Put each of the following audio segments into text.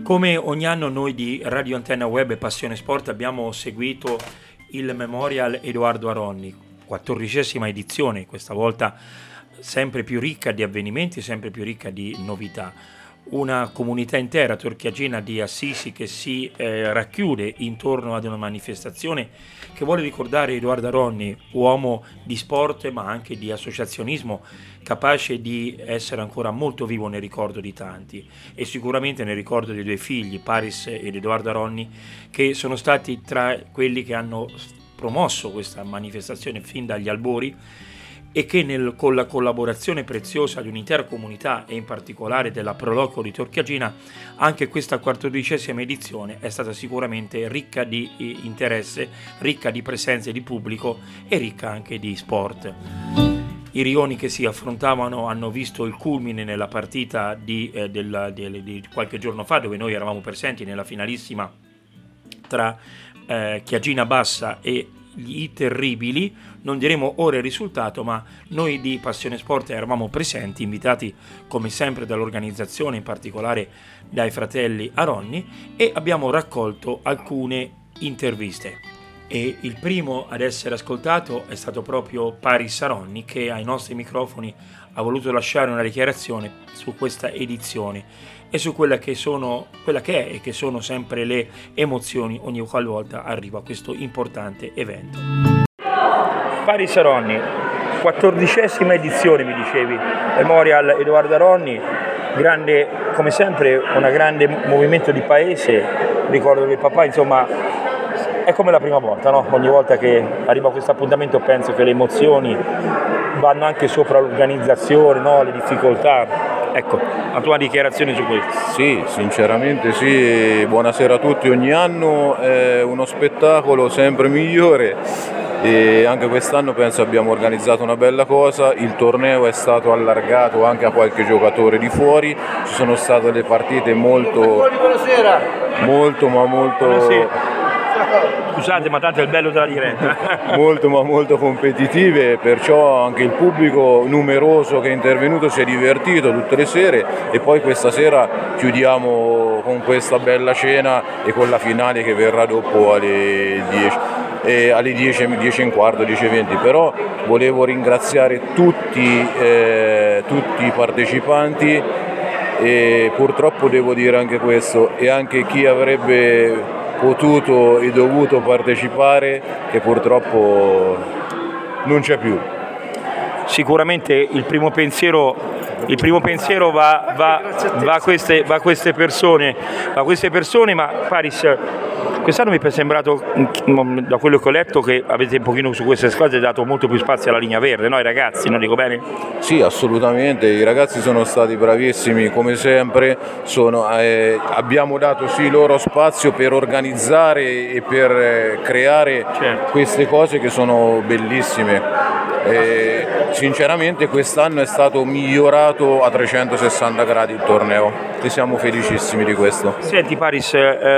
Come ogni anno noi di Radio Antenna Web e Passione Sport abbiamo seguito il Memorial Edoardo Aronni, 14ª edizione, questa volta sempre più ricca di avvenimenti, sempre più ricca di novità. Una comunità intera torchiagina di Assisi che si racchiude intorno ad una manifestazione che vuole ricordare Edoardo Aronni, uomo di sport ma anche di associazionismo, capace di essere ancora molto vivo nel ricordo di tanti e sicuramente nel ricordo dei due figli, Paris ed Edoardo Aronni, che sono stati tra quelli che hanno promosso questa manifestazione fin dagli albori e che con la collaborazione preziosa di un'intera comunità e in particolare della Proloco di Torchiagina, anche questa 14ª edizione è stata sicuramente ricca di interesse, ricca di presenze di pubblico e ricca anche di sport. I rioni che si affrontavano hanno visto il culmine nella partita di qualche giorno fa, dove noi eravamo presenti nella finalissima tra Chiagina Bassa e i Terribili. Non diremo ora il risultato, ma noi di Passione Sport eravamo presenti, invitati come sempre dall'organizzazione, in particolare dai fratelli Aronni, e abbiamo raccolto alcune interviste. E il primo ad essere ascoltato è stato proprio Paris Aronni, che ai nostri microfoni ha voluto lasciare una dichiarazione su questa edizione e su quella che è e che sono sempre le emozioni ogni qualvolta arriva questo importante evento. Paris Aronni, 14ª edizione mi dicevi, Memorial Edoardo Aronni, grande, come sempre un grande movimento di paese, ricordo che papà insomma è come la prima volta, no? Ogni volta che arriva questo appuntamento penso che le emozioni vanno anche sopra l'organizzazione, no? Le difficoltà. Ecco, la tua dichiarazione su questo. Sì, sinceramente sì, buonasera a tutti, ogni anno è uno spettacolo sempre migliore e anche quest'anno penso abbiamo organizzato una bella cosa, il torneo è stato allargato anche a qualche giocatore di fuori, ci sono state le partite molto Scusate, ma tanto è il bello della diretta. molto competitive, perciò anche il pubblico numeroso che è intervenuto si è divertito tutte le sere e poi questa sera chiudiamo con questa bella cena e con la finale che verrà dopo alle 10. Alle 10:15, 10:20, però volevo ringraziare tutti i partecipanti e purtroppo devo dire anche questo, e anche chi avrebbe potuto e dovuto partecipare che purtroppo non c'è più. Sicuramente il primo pensiero va a queste persone, ma Paris, quest'anno mi è sembrato, da quello che ho letto, che avete un pochino su queste squadre dato molto più spazio alla linea verde, no? I ragazzi, non dico bene? Sì, assolutamente, i ragazzi sono stati bravissimi come sempre, abbiamo dato sì loro spazio per organizzare e per creare queste cose che sono bellissime. Sinceramente quest'anno è stato migliorato a 360 gradi il torneo e siamo felicissimi di questo. Senti Paris,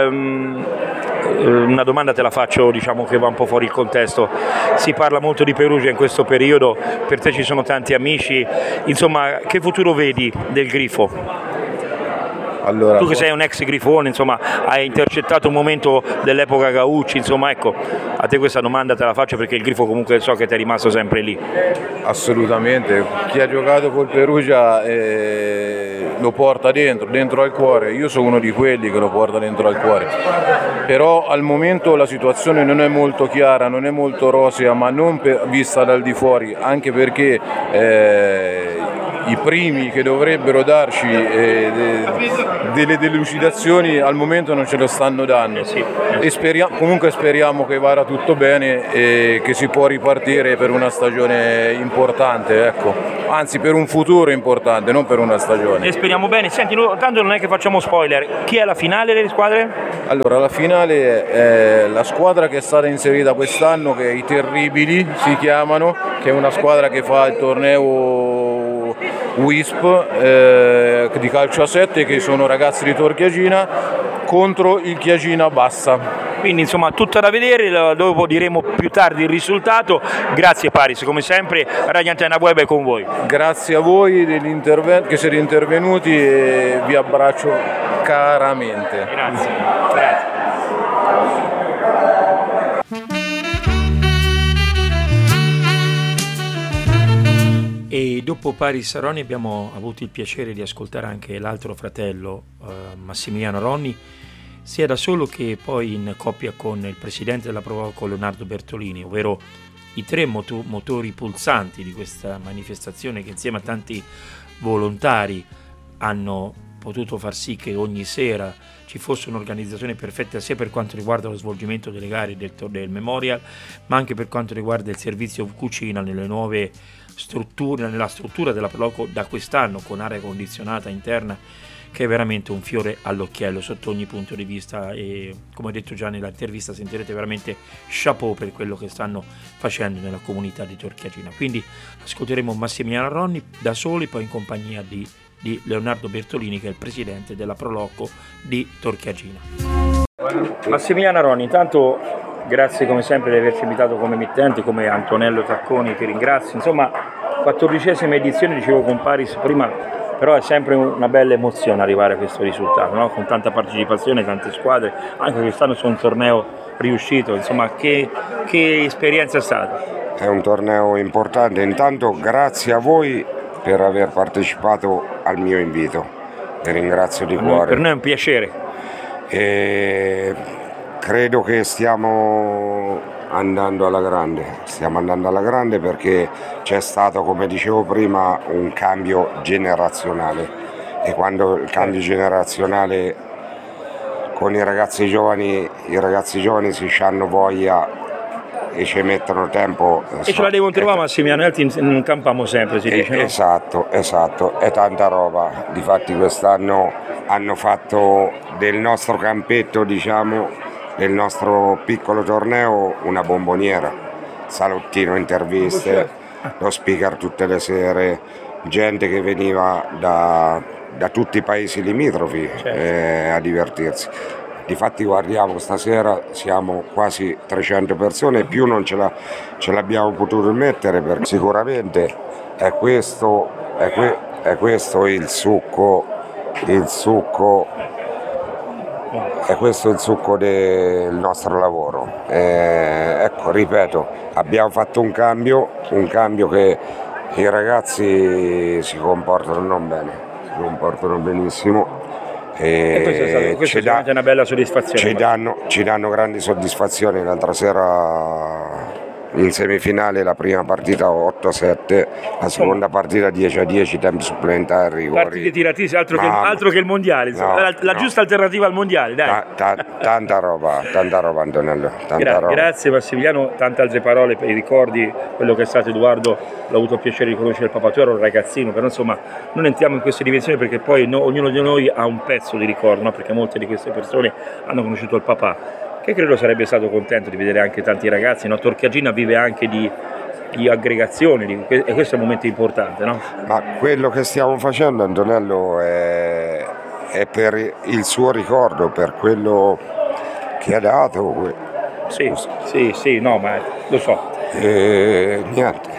una domanda te la faccio, diciamo che va un po' fuori il contesto. Si parla molto di Perugia in questo periodo, per te ci sono tanti amici, insomma che futuro vedi del Grifo? Allora, tu che sei un ex grifone, insomma, hai intercettato un momento dell'epoca Gaucci, insomma, ecco, a te questa domanda te la faccio perché il Grifo comunque so che ti è rimasto sempre lì. Assolutamente, chi ha giocato col Perugia lo porta dentro al cuore, io sono uno di quelli che lo porta dentro al cuore, però al momento la situazione non è molto chiara, non è molto rosea, ma non vista dal di fuori, anche perché i primi che dovrebbero darci delle delucidazioni al momento non ce lo stanno dando e comunque speriamo che vada tutto bene e che si può ripartire per una stagione importante, ecco. Anzi per un futuro importante, non per una stagione. E speriamo bene. Senti, tanto non è che facciamo spoiler, chi è la finale delle squadre? Allora la finale è la squadra che è stata inserita quest'anno, che è i Terribili si chiamano, che è una squadra che fa il torneo WISP di calcio a 7, che sono ragazzi di Torchiagina, contro il Chiagina Bassa. Quindi insomma tutto da vedere, dopo diremo più tardi il risultato. Grazie Paris, come sempre Radio Antenna Web è con voi. Grazie a voi che siete intervenuti e vi abbraccio caramente. Grazie. E dopo Paris Ronni abbiamo avuto il piacere di ascoltare anche l'altro fratello, Massimiliano Ronni, sia da solo che poi in coppia con il presidente della Proloco Leonardo Bertolini, ovvero i tre motori pulsanti di questa manifestazione che insieme a tanti volontari hanno potuto far sì che ogni sera ci fosse un'organizzazione perfetta sia per quanto riguarda lo svolgimento delle gare del Memorial, ma anche per quanto riguarda il servizio cucina nelle nuove strutture, nella struttura della Proloco da quest'anno con aria condizionata interna, che è veramente un fiore all'occhiello sotto ogni punto di vista, e come ho detto già nell'intervista sentirete veramente chapeau per quello che stanno facendo nella comunità di Torchiagina. Quindi ascolteremo Massimiliano Ronni da soli, poi in compagnia di Leonardo Bertolini, che è il presidente della Proloco di Torchiagina. Massimiliano Ronni, intanto grazie come sempre di averci invitato come emittenti, come Antonello Tacconi ti ringrazio. Insomma, 14ª edizione, dicevo con Paris prima, però è sempre una bella emozione arrivare a questo risultato, no? Con tanta partecipazione, tante squadre, anche quest'anno su un torneo riuscito, insomma che esperienza è stata? È un torneo importante, intanto grazie a voi per aver partecipato al mio invito, vi ringrazio di cuore. Per noi è un piacere. E credo che stiamo andando alla grande perché c'è stato, come dicevo prima, un cambio generazionale, e quando il cambio generazionale con i ragazzi giovani si hanno voglia e ci mettono tempo e ce la devono trovare, Massimiliano, altri non campiamo sempre, si dice, no? Esatto, è tanta roba. Difatti quest'anno hanno fatto del nostro campetto, diciamo, del nostro piccolo torneo una bomboniera, salottino, interviste, lo speaker tutte le sere, gente che veniva da tutti i paesi limitrofi, certo, a divertirsi. Difatti guardiamo, stasera siamo quasi 300 persone, più non ce l'abbiamo potuto mettere, perché sicuramente è questo il succo del nostro lavoro. Ecco, ripeto, abbiamo fatto un cambio che i ragazzi si comportano non bene, si comportano benissimo. E questa è una bella soddisfazione. Ci danno grandi soddisfazioni. L'altra sera in semifinale la prima partita 8-7, la seconda partita 10-10, tempi supplementari, rigori. Partite tiratissime, altro che il mondiale, la giusta alternativa al mondiale, dai. Tanta roba Antonello, roba. Grazie Massimiliano, tante altre parole per i ricordi, quello che è stato Edoardo, l'ho avuto il piacere di conoscere il papà, tu eri un ragazzino, però insomma non entriamo in queste dimensioni perché poi ognuno di noi ha un pezzo di ricordo, no? Perché molte di queste persone hanno conosciuto il papà, che credo sarebbe stato contento di vedere anche tanti ragazzi, no? Torchiagina vive anche di aggregazioni, e questo è un momento importante, no? Ma quello che stiamo facendo, Antonello, è per il suo ricordo, per quello che ha dato. Sì, no, ma lo so. Niente.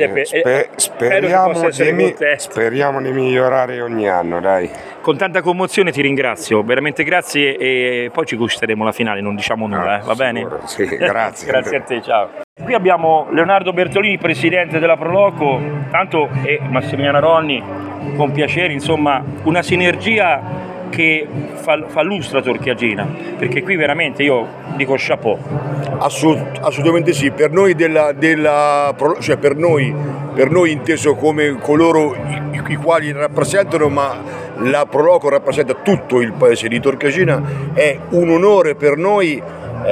Speriamo di migliorare ogni anno, dai. Con tanta commozione ti ringrazio, veramente grazie, e poi ci gusteremo la finale, non diciamo nulla, va bene? Sì, grazie. Grazie a te, ciao. Qui abbiamo Leonardo Bertolini, presidente della Proloco, tanto, e Massimiliano Ronni, con piacere, insomma, una sinergia che fa lustro Torchiagina, perché qui veramente io dico chapeau. Assolutamente sì, per noi cioè per noi inteso come coloro i quali rappresentano, ma la Proloco rappresenta tutto il paese di Torchiagina, è un onore per noi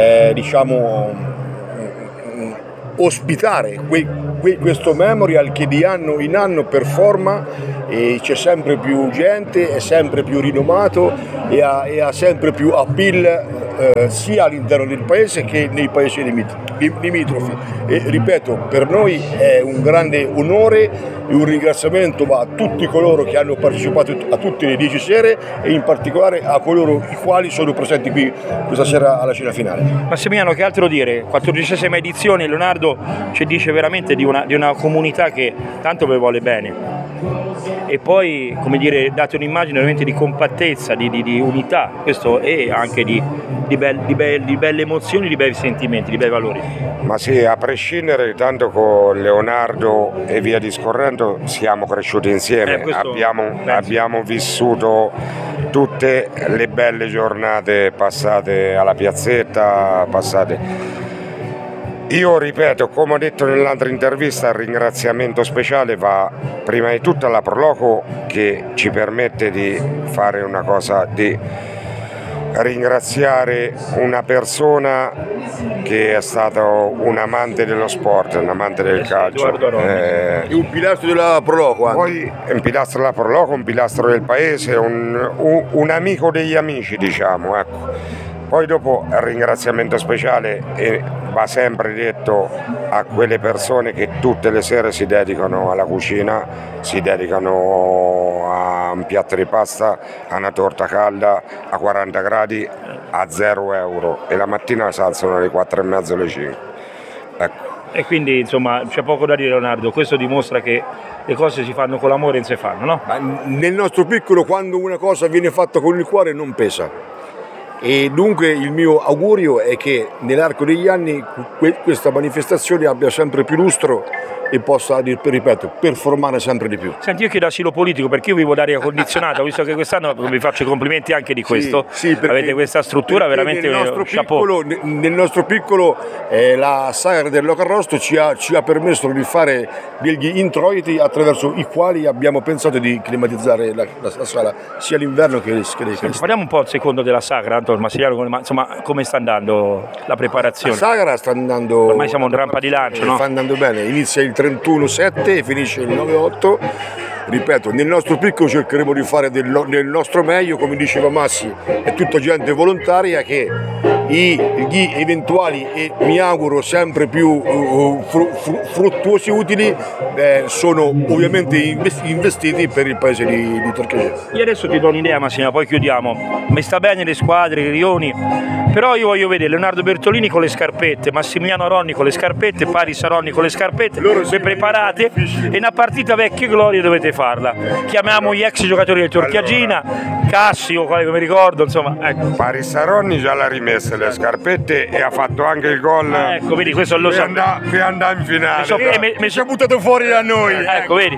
ospitare questo memorial che di anno in anno performa, e c'è sempre più gente, è sempre più rinomato e ha sempre più appeal sia all'interno del paese che nei paesi limitrofi. E ripeto, per noi è un grande onore e un ringraziamento va a tutti coloro che hanno partecipato a tutte le 10 sere e in particolare a coloro i quali sono presenti qui questa sera alla cena finale. Massimiliano, che altro dire? 14ª edizione, Leonardo ci dice veramente di una comunità che tanto vi vuole bene. E poi, come dire, date un'immagine veramente di compattezza, di unità, questo è anche di belle emozioni, di bei sentimenti, di bei valori. Ma sì, a prescindere, tanto con Leonardo e via discorrendo siamo cresciuti insieme, abbiamo vissuto tutte le belle giornate passate alla piazzetta, Io ripeto, come ho detto nell'altra intervista, il ringraziamento speciale va prima di tutto alla Proloco, che ci permette di fare una cosa, di ringraziare una persona che è stato un amante dello sport, un amante del calcio. Un pilastro della Proloco. Poi un pilastro della Proloco, un pilastro del paese, un amico degli amici, diciamo, ecco. Poi dopo il ringraziamento speciale va sempre detto a quelle persone che tutte le sere si dedicano alla cucina, si dedicano a un piatto di pasta, a una torta calda a 40 gradi a 0 euro e la mattina si alzano alle 4:30 alle 5. Ecco. E quindi insomma c'è poco da dire, Leonardo, questo dimostra che le cose si fanno con l'amore e non si fanno, no? Ma nel nostro piccolo, quando una cosa viene fatta con il cuore non pesa. E dunque il mio augurio è che nell'arco degli anni questa manifestazione abbia sempre più lustro e possa, ripeto, performare sempre di più. Senti, io chiedo asilo politico perché io vivo d'aria condizionata, visto che quest'anno vi faccio i complimenti anche di questo. Sì, avete questa struttura veramente chapeau. Nel nostro piccolo la sagra del Locarrosto ci ha permesso di fare degli introiti attraverso i quali abbiamo pensato di climatizzare la sala sia l'inverno che l'estate. Parliamo un po' al secondo della sagra, Antonio Massimiliano, insomma, come sta andando la preparazione? La sagra sta andando... Ormai siamo in rampa di lancio, no? Sta andando bene, inizia il 31/7 e finisce il 9/8. Ripeto, nel nostro piccolo cercheremo di fare del nostro meglio, come diceva Massi, è tutta gente volontaria che gli eventuali e mi auguro sempre più fruttuosi utili sono ovviamente investiti per il paese di Torcheggia. Io adesso ti do un'idea, Massimo, poi chiudiamo. Mi sta bene le squadre, i rioni, però io voglio vedere Leonardo Bertolini con le scarpette, Massimiliano Ronni con le scarpette, Paris Ronni con le scarpette, ben preparate, e una partita vecchie glorie dovete farla. Chiamiamo gli ex giocatori del Torchiagina, Cassio, quale mi ricordo, insomma, ecco. Paris Ronni già l'ha rimessa le scarpette e ha fatto anche il gol. Ecco, vedi, questo lo sa. Che andà in finale. Mi ci ha buttato fuori da noi. Ecco, vedi.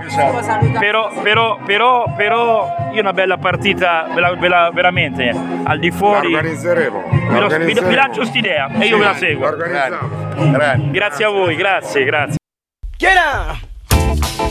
Però io una bella partita veramente al di fuori. La organizzeremo. Vi lancio st'idea e io ve la seguo. Organizziamo. Grazie a voi, grazie.